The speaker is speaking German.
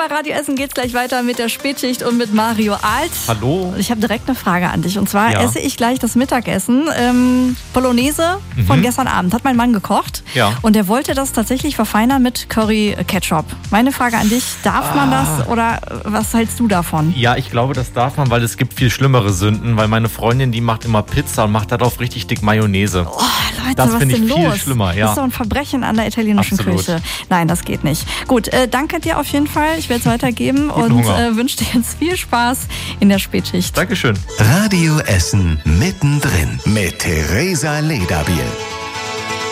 bei Radio Essen geht's gleich weiter mit der Spätschicht und mit Mario Alt. Hallo. Ich habe direkt eine Frage an dich. Und zwar esse ich gleich das Mittagessen. Bolognese von gestern Abend hat mein Mann gekocht. Ja. Und er wollte das tatsächlich verfeinern mit Curry Ketchup. Meine Frage an dich, darf man das oder was hältst du davon? Ja, ich glaube, das darf man, weil es gibt viel schlimmere Sünden. Weil meine Freundin, die macht immer Pizza und macht darauf richtig dick Mayonnaise. Oh, Leute, das was finde denn ich viel los? schlimmer. Ja. Das ist doch ein Verbrechen an der italienischen Absolut. Küche. Nein, das geht nicht. Gut, danke dir auf jeden Fall. Ich werde es weitergeben und wünsche dir jetzt viel Spaß in der Spätschicht. Dankeschön. Radio Essen mittendrin mit Theresa Lederbiel.